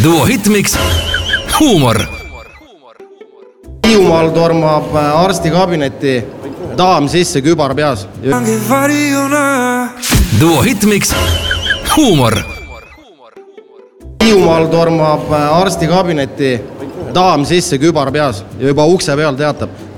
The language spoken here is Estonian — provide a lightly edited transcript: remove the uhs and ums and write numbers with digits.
Duo Hitmix, huumor. Hiiumaal tormab arstikabinetti daam sisse kübar peas. Duo Hitmix, huumor. Hiiumaal tormab arstikabinetti daam sisse kübar peas ja juba ukse peal teatab.